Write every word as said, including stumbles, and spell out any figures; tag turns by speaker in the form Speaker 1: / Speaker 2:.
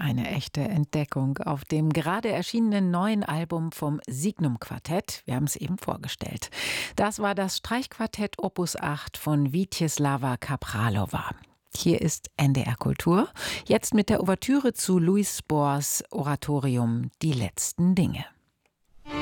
Speaker 1: Eine echte Entdeckung auf dem gerade erschienenen neuen Album vom Signum Quartett. Wir haben es eben vorgestellt. Das war das Streichquartett Opus acht von Vítězslava Kapralova. Hier ist N D R Kultur, jetzt mit der Ouvertüre zu Louis Spohrs Oratorium Die letzten Dinge.